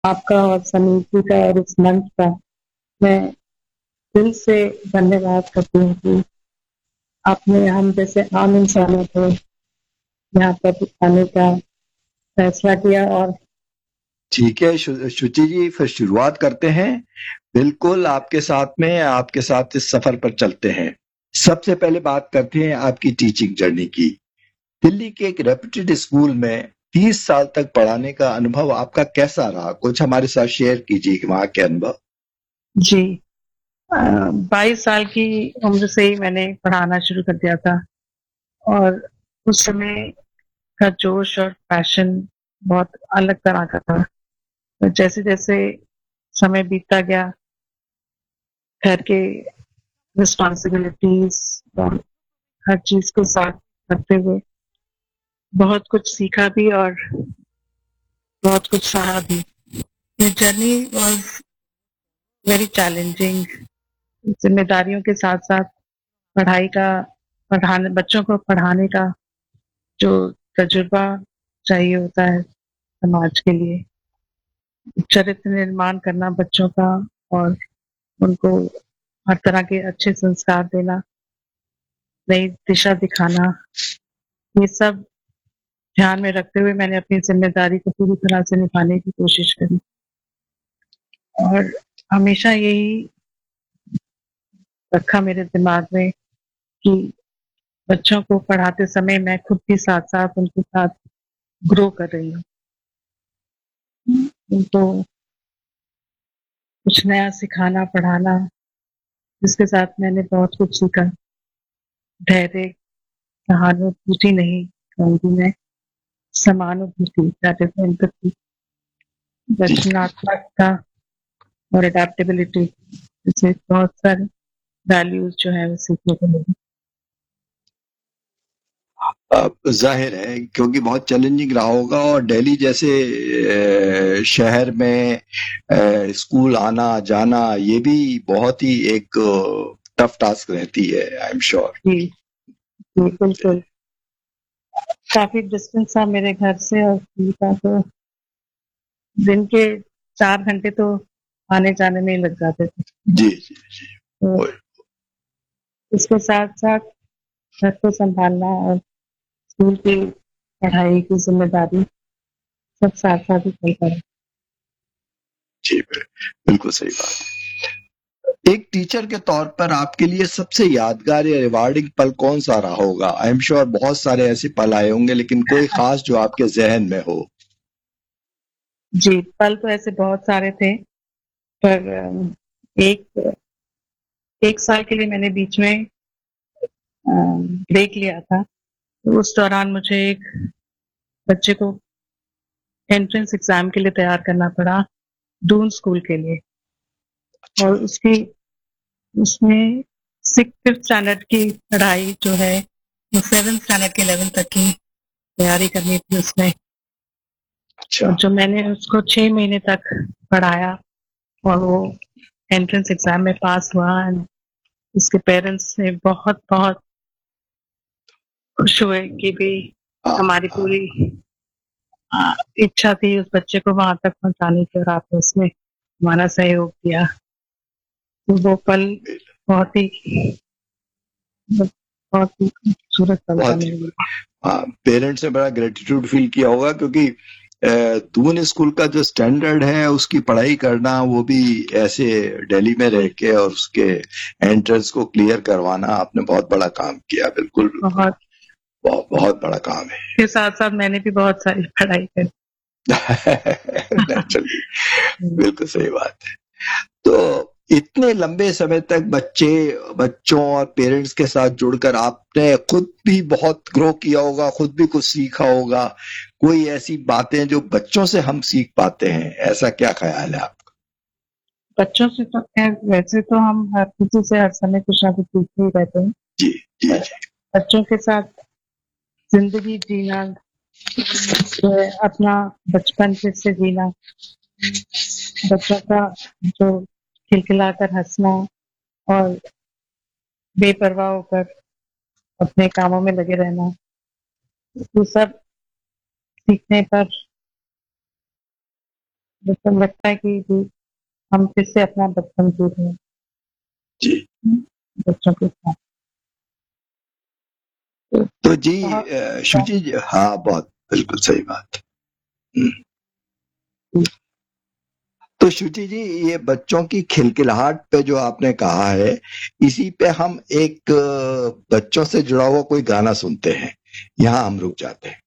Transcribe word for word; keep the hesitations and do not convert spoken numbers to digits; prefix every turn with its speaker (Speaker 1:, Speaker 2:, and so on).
Speaker 1: आपका और समिति का और इस मंच का मैं दिल से धन्यवाद करती हूँ कि आपने हम जैसे आम इंसानों को यहाँ पर आने का फैसला किया। और
Speaker 2: ठीक है शु, शुचि जी, फिर शुरुआत करते हैं। बिल्कुल आपके साथ में, आपके साथ इस सफर पर चलते हैं। सबसे पहले बात करते हैं आपकी टीचिंग जर्नी की। दिल्ली के एक रेप्यूटेड स्कूल में तीस साल तक पढ़ाने का अनुभव आपका कैसा रहा? कुछ हमारे साथ शेयर कीजिए वहां के अनुभव।
Speaker 1: जी, बाईस साल की उम्र से ही मैंने पढ़ाना शुरू कर दिया था और उस समय का जोश और पैशन बहुत अलग तरह का था। तो जैसे जैसे समय बीतता गया, घर के रिस्पॉन्सिबिलिटीज और हर चीज को साथ रखते हुए बहुत कुछ सीखा भी और बहुत कुछ सहा भी। ये जर्नी वॉज वेरी चैलेंजिंग। जिम्मेदारियों के साथ साथ पढ़ाई का पढ़ाने बच्चों को पढ़ाने का जो तजुर्बा चाहिए होता है समाज के लिए, चरित्र निर्माण करना बच्चों का और उनको हर तरह के अच्छे संस्कार देना, नई दिशा दिखाना, ये सब ध्यान में रखते हुए मैंने अपनी जिम्मेदारी को पूरी तरह से निभाने की कोशिश करी। और हमेशा यही रखा मेरे दिमाग में कि बच्चों को पढ़ाते समय मैं खुद भी साथ साथ उनके साथ ग्रो कर रही हूँ, उनको कुछ नया सिखाना पढ़ाना, जिसके साथ मैंने बहुत कुछ सीखा। धैर्य, सहानुभूति नहीं कहूंगी मैं, समानुभूति, दैट इज एम्पैथी,
Speaker 2: जी,
Speaker 1: रचनात्मकता और अडेप्टेबिलिटी, जैसे बहुत सारे वैल्यूज जो है वो सीखने को मिली।
Speaker 2: अ, जाहिर है क्योंकि बहुत चैलेंजिंग रहा होगा, और दिल्ली जैसे अ, शहर में अ, स्कूल आना जाना ये भी बहुत ही एक टफ टास्क रहती है, आई एम श्योर।
Speaker 1: जी जी बिल्कुल, काफी डिस्टेंस था मेरे घर से और स्कूल का, तो दिन के चार घंटे तो आने जाने में ही लग जाते थे।
Speaker 2: जी जी जी।
Speaker 1: तो
Speaker 2: और
Speaker 1: इसके साथ साथ घर को संभालना और स्कूल की पढ़ाई की जिम्मेदारी सब साथ साथ ही चलता है।
Speaker 2: जी, बिल- बिल्कुल सही बात। एक टीचर के तौर पर आपके लिए सबसे यादगार या रिवार्डिंग पल कौन सा रहा होगा? आई एम श्योर बहुत सारे ऐसे पल आए होंगे, लेकिन कोई खास जो आपके जहन में हो।
Speaker 1: जी, पल तो ऐसे बहुत सारे थे, पर अम, एक एक साल के लिए मैंने बीच में ब्रेक लिया था। तो उस दौरान मुझे एक बच्चे को एंट्रेंस एग्जाम के लिए तैयार करना पड़ा, दून स्कूल के लिए।
Speaker 2: अच्छा।
Speaker 1: और उसकी उसमें सिक्स स्टैंडर्ड की पढ़ाई जो है वो सेवन स्टैंडर्ड के लेवल तक की तैयारी करनी थी उसमें।
Speaker 2: अच्छा।
Speaker 1: और जो मैंने उसको छह महीने तक पढ़ाया और वो एंट्रेंस एग्जाम में पास हुआ, एंड उसके पेरेंट्स ने बहुत बहुत खुश हुए कि भी
Speaker 2: हाँ
Speaker 1: हमारी
Speaker 2: हाँ।
Speaker 1: पूरी आ, इच्छा थी उस बच्चे को वहां तक पहुंचाने की और आपने उसमें हमारा सहयोग दिया। तो वो पल बहुत ही बहुत ही खूबसूरत पल था
Speaker 2: बहुत ही
Speaker 1: मेरे लिए।
Speaker 2: हाँ, पेरेंट्स ने बड़ा ग्रेटिट्यूड फील किया होगा, क्योंकि अ, दून स्कूल का जो स्टैंडर्ड है उसकी पढ़ाई करना, वो भी ऐसे दिल्ली में रह के, और उसके एंट्रेंस को क्लियर करवाना, आपने बहुत बड़ा काम किया। बिल्कुल बिल्कुल।
Speaker 1: बहुत
Speaker 2: बहुत बहुत बड़ा काम
Speaker 1: के साथ साथ मैंने भी बहुत सारी पढ़ाई करी।
Speaker 2: है। नेचुरली। बिल्कुल सही बात है। तो इतने लंबे समय तक बच्चे बच्चों और पेरेंट्स के साथ जुड़कर आपने खुद भी बहुत ग्रो किया होगा, खुद भी कुछ सीखा होगा। कोई ऐसी बातें जो बच्चों से हम सीख पाते हैं, ऐसा क्या ख्याल है आपका?
Speaker 1: बच्चों से तो खैर वैसे तो हम हर किसी से हर समय कुछ ना कुछ सीखते ही रहते हैं,
Speaker 2: जी जी
Speaker 1: पर
Speaker 2: जी।
Speaker 1: बच्चों के साथ जिंदगी जीना जो है, अपना बचपन फिर से जीना, बच्चों का जो खिलखिलाकर हंसना और बेपरवाह होकर अपने कामों में लगे रहना, वो सब सीखने पर जैसे लगता है कि कि हम फिर से अपना बचपन जी रहे हैं
Speaker 2: जी।
Speaker 1: बच्चों के साथ। तो
Speaker 2: तो जी
Speaker 1: बहुत
Speaker 2: अ, शुचि जी, हाँ, बहुत बिल्कुल सही बात। हुँ।
Speaker 1: जी,
Speaker 2: तो शुचि जी, ये बच्चों की खिलखिलाहट पे जो आपने कहा है, इसी पे हम एक अ, बच्चों से जुड़ा हुआ कोई गाना सुनते हैं। यहाँ हम रुक जाते हैं।